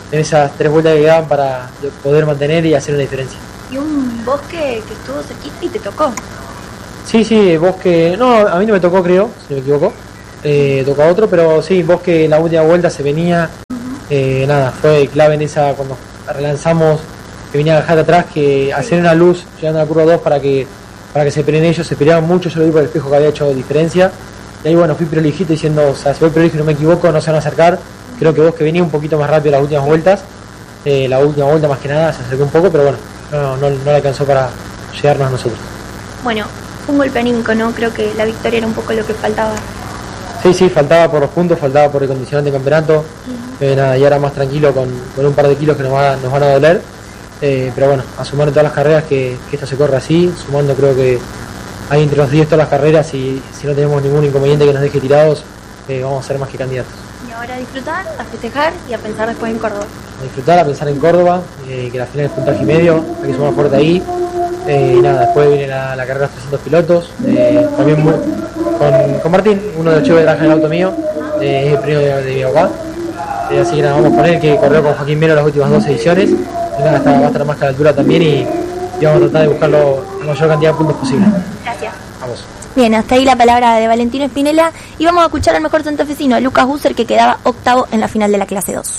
en esas tres vueltas que quedaban para poder mantener y hacer una diferencia. Y un Bosque que estuvo cerquita y te tocó. Sí, sí, Bosque, no, a mí no me tocó, creo, si no me equivoco, eh, tocó a otro, pero sí, Bosque en la última vuelta se venía, eh, nada, fue clave en esa, cuando relanzamos, que venía Gajate atrás, que hacer una luz llegando a la curva dos para que para que se peleen ellos, se peleaban mucho, yo lo vi por el espejo que había hecho diferencia, y ahí bueno, fui prolijito diciendo, o sea, si voy prolijo y no me equivoco, no se van a acercar, creo que Bosque venía un poquito más rápido las últimas vueltas, eh, la última vuelta más que nada se acercó un poco, pero bueno, no, no, no le alcanzó para llegarnos a nosotros. Bueno, fue un golpe anímico, ¿no? Creo que la victoria era un poco lo que faltaba. Sí, sí, faltaba por los puntos, faltaba por el condicionante de campeonato, uh-huh. eh, nada, y ahora más tranquilo con, con un par de kilos que nos, va, nos van a doler, eh, pero bueno, a sumar en todas las carreras que, que esto se corre así, sumando creo que hay entre los diez todas las carreras y si no tenemos ningún inconveniente que nos deje tirados, eh, vamos a ser más que candidatos. Y ahora a disfrutar, a festejar y a pensar después en Córdoba. A disfrutar, a pensar en Córdoba, eh, que la final es puntaje y medio, hay que sumar fuerte ahí. Eh, y nada, después viene la, la carrera de los trescientos pilotos, eh, también muy, con, con Martín, uno de los chicos que trabaja en el auto mío, eh, es el primo de, de mi papá, eh, así que nada, vamos con él, que corrió con Joaquín Mero las últimas dos ediciones, y nada, está, va a estar más que a la altura también y, y vamos a tratar de buscarlo la mayor cantidad de puntos posible. Gracias. Vamos. Bien, hasta ahí la palabra de Valentino Espinela y vamos a escuchar al mejor santafesino, a Lucas Busser, que quedaba octavo en la final de la clase dos.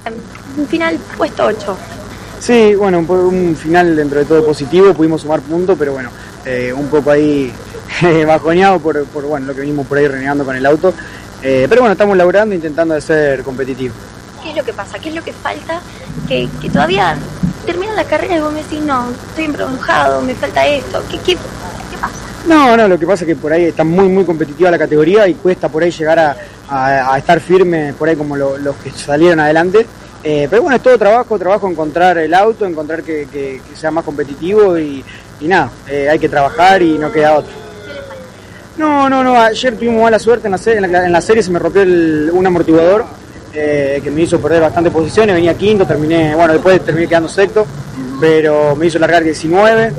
Un final puesto ocho. Sí, bueno, un, un final dentro de todo positivo, pudimos sumar puntos, pero bueno, eh, un poco ahí bajoneado por, por bueno, lo que venimos por ahí renegando con el auto, eh, pero bueno, estamos laburando, intentando de ser competitivos. ¿Qué es lo que pasa? ¿Qué es lo que falta? Que, que todavía termina la carrera y vos me decís, no, estoy embrujado, me falta esto, ¿qué, qué, qué pasa? No, no, lo que pasa es que por ahí está muy, muy competitiva la categoría y cuesta por ahí llegar a, a, a estar firme por ahí como lo, los que salieron adelante. Eh, pero bueno, es todo trabajo, trabajo encontrar el auto, encontrar que, que, que sea más competitivo y, y nada, eh, hay que trabajar y no queda otro. No, no, no, ayer tuvimos mala suerte en la serie, en la, en la serie se me rompió el, un amortiguador eh, que me hizo perder bastantes posiciones, venía quinto, terminé, bueno, después terminé quedando sexto, pero me hizo largar diecinueve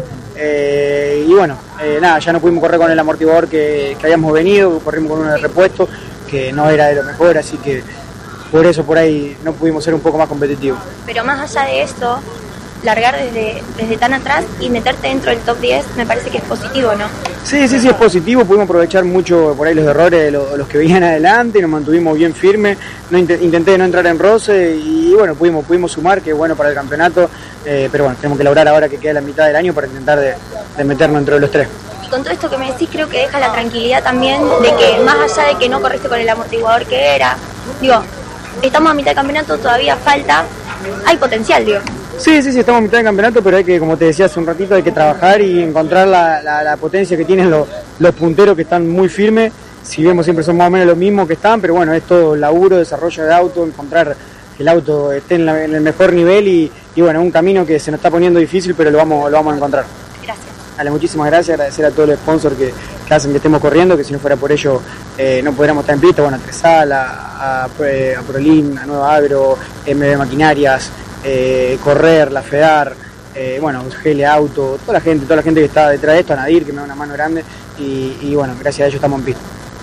eh, y bueno, eh, nada, ya no pudimos correr con el amortiguador que, que habíamos venido, corrimos con uno de repuesto que no era de lo mejor, así que por eso por ahí no pudimos ser un poco más competitivos. Pero más allá de eso, largar desde, desde tan atrás y meterte dentro del top diez me parece que es positivo, ¿no? Sí, sí, sí, es positivo, pudimos aprovechar mucho por ahí los errores de los, los que venían adelante, nos mantuvimos bien firmes, no int- intenté no entrar en roce y bueno, pudimos, pudimos sumar, que es bueno para el campeonato, eh, pero bueno, tenemos que lograr ahora que queda la mitad del año para intentar de, de meternos entre los tres. Y con todo esto que me decís, creo que deja la tranquilidad también de que más allá de que no corriste con el amortiguador que era, digo, estamos a mitad de campeonato, todavía falta, hay potencial, digo. Sí, sí, sí, estamos a mitad de campeonato, pero hay que, como te decía hace un ratito, hay que trabajar y encontrar la, la, la potencia que tienen los, los punteros que están muy firmes. Si vemos siempre son más o menos los mismos que están, pero bueno, es todo laburo, desarrollo de auto, encontrar que el auto esté en, la, en el mejor nivel y, y bueno, un camino que se nos está poniendo difícil, pero lo vamos, lo vamos a encontrar. Gracias. Dale, muchísimas gracias, agradecer a todos los sponsors que, que hacen que estemos corriendo, que si no fuera por ello eh, no podríamos estar en pista, bueno, a Tresal, a, a, a Prolin, a Nueva Agro, M B Maquinarias, eh, Correr, la FEDAR, eh, bueno, G L Auto, toda la gente, toda la gente que está detrás de esto, a Nadir, que me da una mano grande, y, y bueno, gracias a ellos estamos en pista.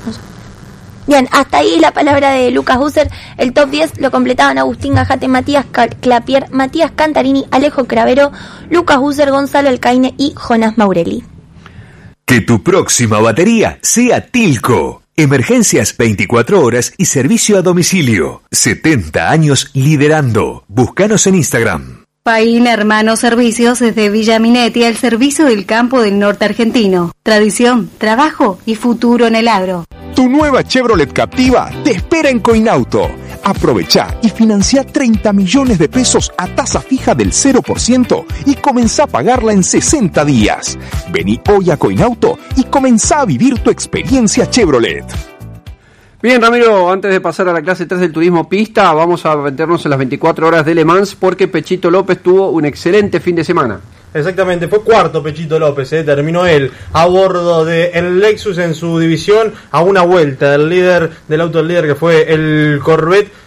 Bien, hasta ahí la palabra de Lucas Busser. El top diez lo completaban Agustín Gajate, Matías Clapier, Matías Cantarini, Alejo Cravero, Lucas Busser, Gonzalo Alcaine y Jonás Maurelli. Que tu próxima batería sea Tilco. Emergencias veinticuatro horas y servicio a domicilio. setenta años liderando. Búscanos en Instagram. Paín Hermanos Servicios desde Villa Minetti, el servicio del campo del norte argentino. Tradición, trabajo y futuro en el agro. Tu nueva Chevrolet Captiva te espera en Coinauto. Aprovecha y financia treinta millones de pesos a tasa fija del cero por ciento y comenzá a pagarla en sesenta días. Vení hoy a Coinauto y comenzá a vivir tu experiencia Chevrolet. Bien, Ramiro, antes de pasar a la clase tres del turismo pista, vamos a meternos en las veinticuatro horas de Le Mans porque Pechito López tuvo un excelente fin de semana. Exactamente, fue cuarto Pechito López, eh, terminó él a bordo del Lexus en su división a una vuelta del líder, del auto del líder que fue el Corvette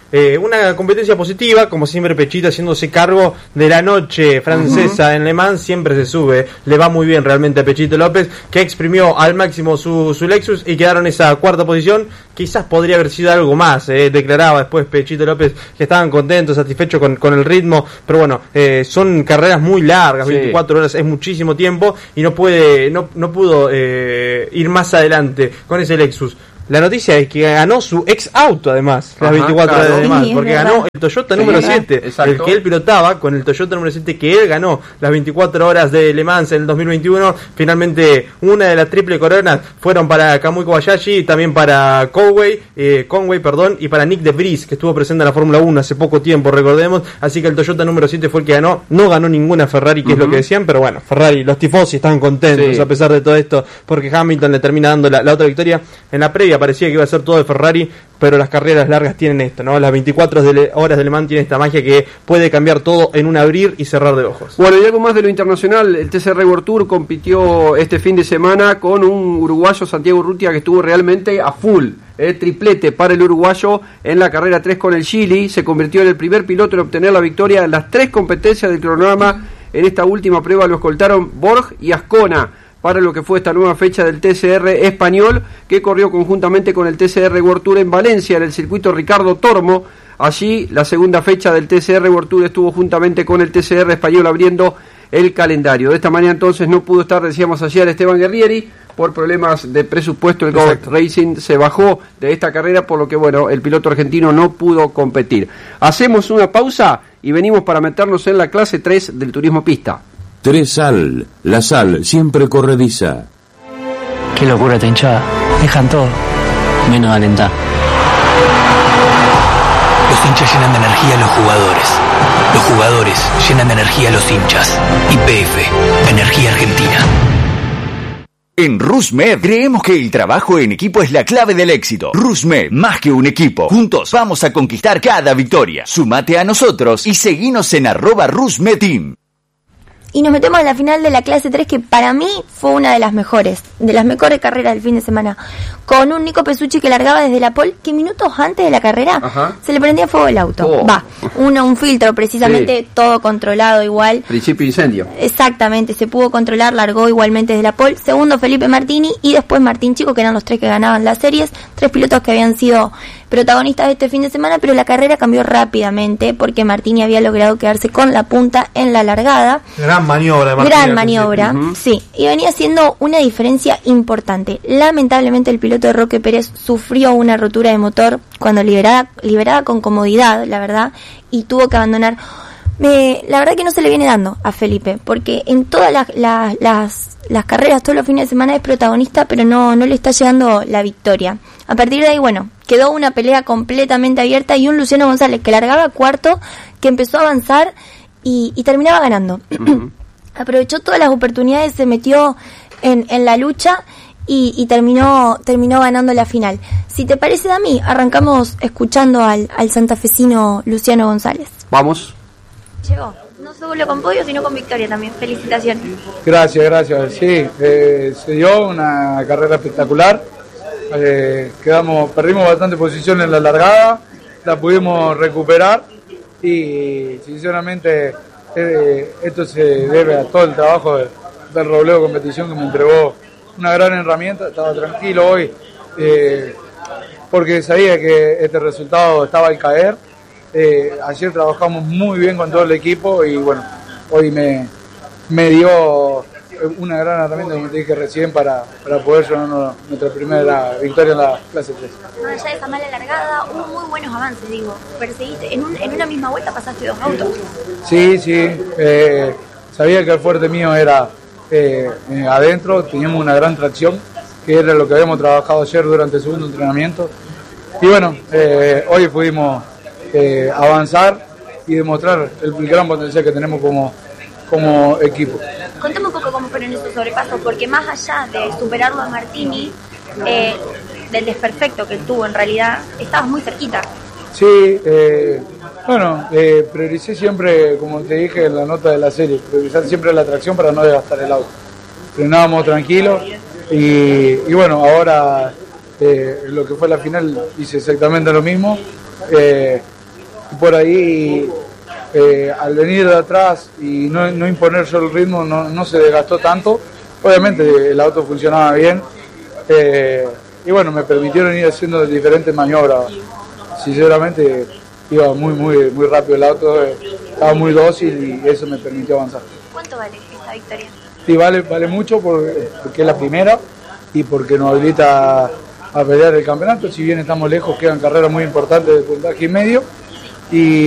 eh, una competencia positiva, como siempre Pechito haciéndose cargo de la noche francesa uh-huh. en Le Mans, siempre se sube, le va muy bien realmente a Pechito López, que exprimió al máximo su, su Lexus y quedaron en esa cuarta posición. Quizás podría haber sido algo más, eh, declaraba después Pechito López que estaban contentos, satisfechos con, con el ritmo, pero bueno, eh, son carreras muy largas, sí. veinticuatro horas es muchísimo tiempo y no puede, no, no pudo eh, ir más adelante con ese Lexus. La noticia es que ganó su ex auto, además, las Ajá, veinticuatro claro. horas de más, sí, porque verdad. ganó el Toyota sí, número siete, exacto. el que él pilotaba con el Toyota número siete, que él ganó las veinticuatro horas de Le Mans en el dos mil veintiuno. Finalmente, una de las triple coronas fueron para Kamui Kobayashi y también para Conway, eh, Conway, perdón, y para Nick de Vries, que estuvo presente en la Fórmula uno hace poco tiempo, recordemos. Así que el Toyota número siete fue el que ganó. No ganó ninguna Ferrari, que uh-huh. es lo que decían, pero bueno, Ferrari, los tifosi están contentos sí. a pesar de todo esto, porque Hamilton le termina dando la, la otra victoria. En la previa parecía que iba a ser todo de Ferrari, pero las carreras largas tienen esto, ¿no? Las veinticuatro horas de Le Mans tienen esta magia que puede cambiar todo en un abrir y cerrar de ojos. Bueno, y algo más de lo internacional, el T C R World Tour compitió este fin de semana con un uruguayo, Santiago Urrutia, que estuvo realmente a full, eh, triplete para el uruguayo en la carrera tres con el Chile, se convirtió en el primer piloto en obtener la victoria en las tres competencias del cronograma. En esta última prueba lo escoltaron Borg y Ascona para lo que fue esta nueva fecha del T C R español, que corrió conjuntamente con el T C R World Tour en Valencia, en el circuito Ricardo Tormo. Allí la segunda fecha del T C R World Tour estuvo juntamente con el T C R español abriendo el calendario. De esta manera entonces no pudo estar, decíamos ayer, Esteban Guerrieri, por problemas de presupuesto. El Goat Racing se bajó de esta carrera, por lo que bueno, el piloto argentino no pudo competir. Hacemos una pausa y venimos para meternos en la clase tres del turismo pista. Tres Sal, la sal siempre corrediza. Qué locura esta hinchada. Dejan todo, menos alentar. Los hinchas llenan de energía a los jugadores. Los jugadores llenan de energía a los hinchas. Y P F, Energía Argentina. En RusMed creemos que el trabajo en equipo es la clave del éxito. RusMed, más que un equipo. Juntos vamos a conquistar cada victoria. Súmate a nosotros y seguinos en arroba RusMedTeam. Y nos metemos en la final de la clase tres, que para mí fue una de las mejores, de las mejores carreras del fin de semana, con un Nico Pesucci que largaba desde la pole, que minutos antes de la carrera Ajá. se le prendía fuego el auto. Oh. Va, uno, un filtro precisamente, sí. todo controlado igual. Principio de incendio. Exactamente, se pudo controlar, largó igualmente desde la pole. Segundo, Felipe Martini, y después Martín Chico, que eran los tres que ganaban las series, tres pilotos que habían sido protagonistas de este fin de semana, pero la carrera cambió rápidamente porque Martini había logrado quedarse con la punta en la largada. Gran maniobra de Martini. Gran maniobra, uh-huh. sí, y venía siendo una diferencia importante. Lamentablemente el piloto de Roque Pérez sufrió una rotura de motor cuando liberaba, liberaba con comodidad, la verdad, y tuvo que abandonar. Me, la verdad que no se le viene dando a Felipe, porque en todas las, las, las, las carreras, todos los fines de semana es protagonista, pero no, no le está llegando la victoria. A partir de ahí, bueno, quedó una pelea completamente abierta y un Luciano González que largaba cuarto, que empezó a avanzar y, y terminaba ganando. Uh-huh. Aprovechó todas las oportunidades, se metió en, en la lucha y, y terminó terminó ganando la final. Si te parece, Dami, arrancamos escuchando al, al santafesino Luciano González. Vamos. Llegó, no solo con podio, sino con victoria también. Felicitaciones. Gracias, gracias. Sí, eh, se dio una carrera espectacular. Eh, quedamos, perdimos bastante posición en la largada, la pudimos recuperar y sinceramente eh, esto se debe a todo el trabajo de, del Robledo Competición, que me entregó una gran herramienta. Estaba tranquilo hoy eh, porque sabía que este resultado estaba al caer. Eh, ayer trabajamos muy bien con todo el equipo y bueno, hoy me, me dio una gran herramienta, como te dije recién, para, para poder llevarnos nuestra primera victoria en la clase tres. No, ya de esa mala largada hubo muy buenos avances, digo. Perseguiste, en, un, en una misma vuelta pasaste dos autos. Sí, sí, eh, sabía que el fuerte mío era eh, eh, adentro, teníamos una gran tracción, que era lo que habíamos trabajado ayer durante el segundo entrenamiento. Y bueno, eh, hoy pudimos eh, avanzar y demostrar el, el gran potencial que tenemos como, como equipo. Contame un poco cómo fueron esos sobrepasos, porque más allá de superarlo a Martini, eh, del desperfecto que él tuvo en realidad, estabas muy cerquita. Sí, eh, bueno, eh, prioricé siempre, como te dije en la nota de la serie, priorizar siempre la tracción para no desgastar el auto. Frenábamos tranquilos y, y bueno, ahora eh, lo que fue la final hice exactamente lo mismo. Eh, por ahí eh, al venir de atrás y no, no imponer yo el ritmo no, no se desgastó tanto. Obviamente el auto funcionaba bien eh, y bueno, me permitieron ir haciendo diferentes maniobras. Sinceramente iba muy muy muy rápido el auto, eh, estaba muy dócil y eso me permitió avanzar. ¿Cuánto vale esta victoria? Sí, vale, vale mucho porque, porque es la primera y porque nos habilita a pelear el campeonato. Si bien estamos lejos, quedan carreras muy importantes de puntaje y medio y